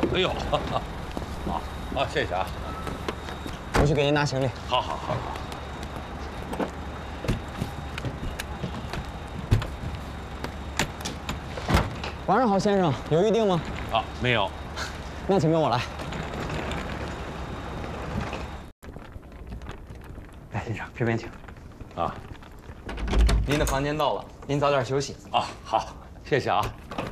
哎呦，好，好，谢谢啊。 我去给您拿行李。 好好好好。 晚上好，先生，有预定吗？ 啊，没有。 那请跟我来。来，先生，这边请。 啊， 您的房间到了，您早点休息。 啊，好，谢谢啊。